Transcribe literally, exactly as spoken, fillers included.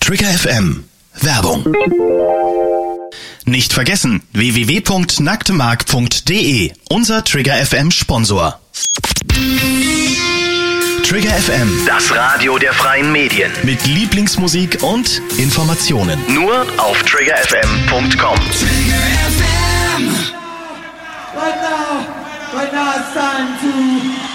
Trigger F M. Werbung. Nicht vergessen, w w w punkt nacktemark punkt de, unser Trigger F M Sponsor. Trigger F M, das Radio der freien Medien. mit Lieblingsmusik und Informationen. Nur auf trigger f m punkt com. Trigger F M. Right now, right now it's time to